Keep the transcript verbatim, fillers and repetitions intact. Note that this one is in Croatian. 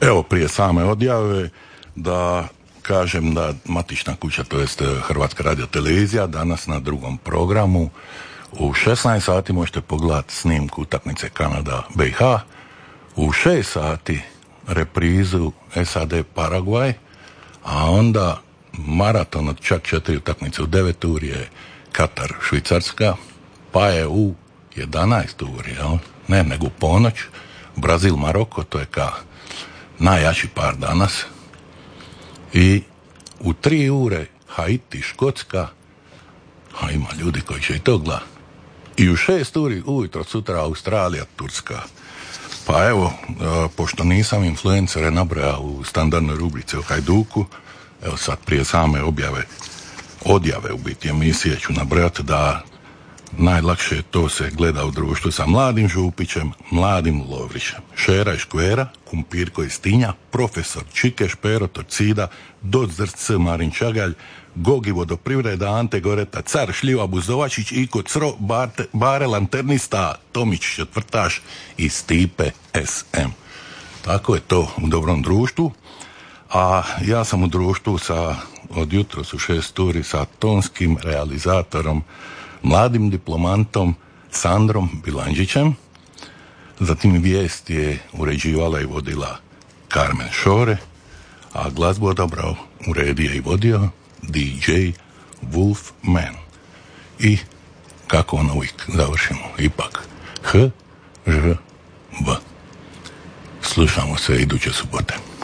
Evo, prije same odjave da kažem da matična kuća, to jest Hrvatska radiotelevizija, danas na drugom programu u šesnaest sati možete pogledati snimku utakmice Kanada-B i H, u šest sati reprizu S A D Paragvaj, a onda maraton od čak četiri utakmice u devet uri je Katar Švicarska, pa je u jedanaest uri, jel? Ne, nego u ponoć Brazil Maroko, to je ka najjači par danas, i u tri ure Haiti Škotska, a ima ljudi koji će i to gledati, i u šest uri ujutro sutra Australija Turska. Pa evo, pošto nisam influencere nabrojao u standardnoj rubrici o Hajduku, evo sad prije same objave, odjave u biti emisije ću nabrojati da najlakše to se gleda u društvu sa Mladim Župićem, Mladim Lovrićem, Šera i Škvera, Kumpirko iz Tinja, Profesor Čike, Špero Torcida, Doc C. Marin Čagalj, Gogi Vodoprivreda, Ante Goreta, Car Šljiva Buzovačić, Iko Cro, Barte, Bare Lanternista, Tomić Četvrtaš i Stipe S M. Tako je to u dobrom društvu. A ja sam u društvu sa, od jutros u šest uri sa tonskim realizatorom, mladim diplomantom Sandrom Bilandžićem. Zatim vijest je uređivala i vodila Carmen Šore, a glazbu odabrao, uredio i vodio D J Wolfman. I kako ono uvijek završimo, ipak H, Ž, B. Slušamo se iduće subote.